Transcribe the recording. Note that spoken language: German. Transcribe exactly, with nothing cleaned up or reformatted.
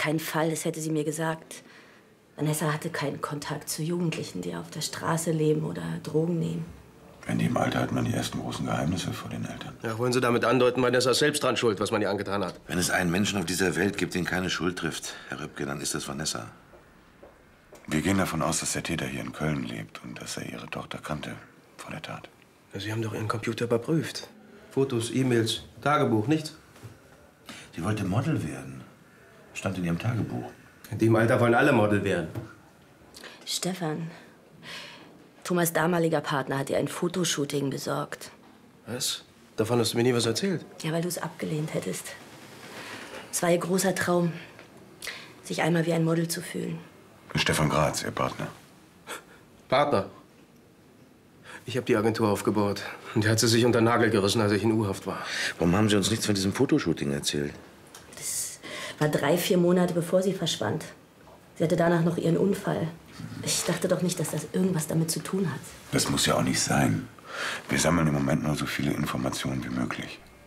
keinen Fall, das hätte sie mir gesagt. Vanessa hatte keinen Kontakt zu Jugendlichen, die auf der Straße leben oder Drogen nehmen. In dem Alter hat man die ersten großen Geheimnisse vor den Eltern. Ja, wollen Sie damit andeuten, Vanessa ist selbst dran schuld, was man ihr angetan hat? Wenn es einen Menschen auf dieser Welt gibt, den keine Schuld trifft, Herr Rübke, dann ist das Vanessa. Wir gehen davon aus, dass der Täter hier in Köln lebt und dass er Ihre Tochter kannte vor der Tat. Ja, Sie haben doch Ihren Computer überprüft. Fotos, E-Mails, Tagebuch, nichts? Sie wollte Model werden. Stand in ihrem Tagebuch. In dem Alter wollen alle Model werden. Stefan, Thomas' damaliger Partner hat ihr ein Fotoshooting besorgt. Was? Davon hast du mir nie was erzählt. Ja, weil du es abgelehnt hättest. Es war ihr großer Traum, sich einmal wie ein Model zu fühlen. Stefan Graz, Ihr Partner. Partner? Ich habe die Agentur aufgebaut. Und die hat sie sich unter den Nagel gerissen, als ich in U-Haft war. Warum haben Sie uns nichts von diesem Fotoshooting erzählt? Das war drei, vier Monate, bevor sie verschwand. Sie hatte danach noch ihren Unfall. Ich dachte doch nicht, dass das irgendwas damit zu tun hat. Das muss ja auch nicht sein. Wir sammeln im Moment nur so viele Informationen wie möglich.